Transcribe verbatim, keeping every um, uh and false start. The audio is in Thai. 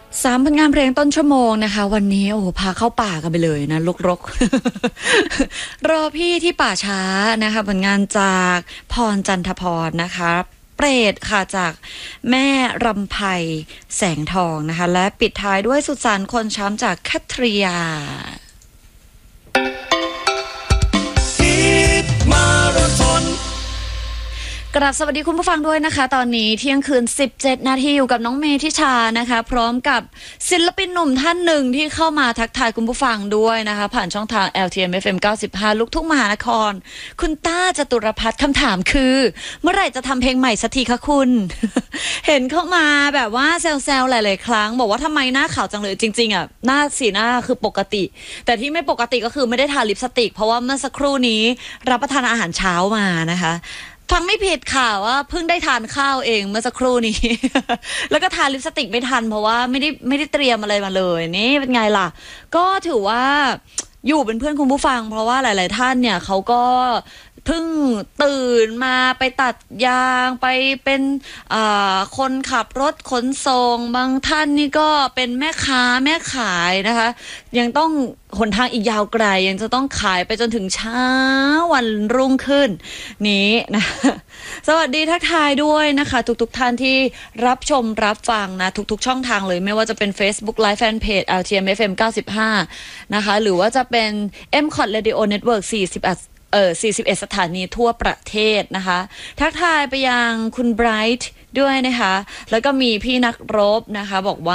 สามผลงานเพลงต้นชั่วโมงนะคะวันนี้โอ้โหพาเข้าป่ากันไปเลยนะลุกรก รอพี่ที่ป่าช้านะคะผลงานจากพรจันทพรนะคะเปรตค่ะจากแม่รำไพแสงทองนะคะและปิดท้ายด้วยสุสานคนช้ำจากแคทริยากราบสวัสดีคุณผู้ฟังด้วยนะคะตอนนี้เที่ยงคืนสิบเจ็ดนาทีอยู่กับน้องเมธิชานะคะพร้อมกับศิลปินหนุ่มท่านหนึ่งที่เข้ามาทักทายคุณผู้ฟังด้วยนะคะผ่านช่องทาง แอล ที เอ็ม เอฟ เอ็ม เก้าสิบห้า ลูกทุ่งมหานครคุณต้าจตุรพัฒน์คำถามคือเมื่อไหร่จะทำเพลงใหม่สักทีคะคุณ เห็นเข้ามาแบบว่าแซวๆหลายๆครั้งบอกว่าทำไมหน้าขาวจังเลยจริงๆอ่ะหน้าสีหน้าคือปกติแต่ที่ไม่ปกติก็คือไม่ได้ทาลิปสติกเพราะว่าเมื่อสักครู่นี้รับประทานอาหารเช้ามานะคะฟังไม่ผิดค่ะว่าเพิ่งได้ทานข้าวเองเมื่อสักครู่นี้ แล้วก็ทาลิปสติกไม่ทันเพราะว่าไม่ได้ไม่ได้เตรียมอะไรมาเลยนี่เป็นไงล่ะก็ถือว่าอยู่เป็นเพื่อนคุณผู้ฟังเพราะว่าหลายๆท่านเนี่ยเขาก็เพิ่งตื่นมาไปตัดยางไปเป็นคนขับรถขนส่งบางท่านนี่ก็เป็นแม่ค้าแม่ขายนะคะยังต้องหนทางอีกยาวไกลยังจะต้องขายไปจนถึงเช้าวันรุ่งขึ้นนี้นะสวัสดีทักทายด้วยนะคะทุกๆท่านที่รับชมรับฟังนะทุกๆช่องทางเลยไม่ว่าจะเป็น Facebook Live Fanpage แอล ที เอ็ม เอฟ เอ็ม เก้าสิบห้านะคะหรือว่าจะเป็น เอ็ม คอท Radio Network สี่สิบเอ็ดเอ่อสี่สิบเอ็ดสถานีทั่วประเทศนะคะทักทายไปยังคุณไบรท์ด้วยนะคะแล้วก็มีพี่นักรบนะคะบอกว่า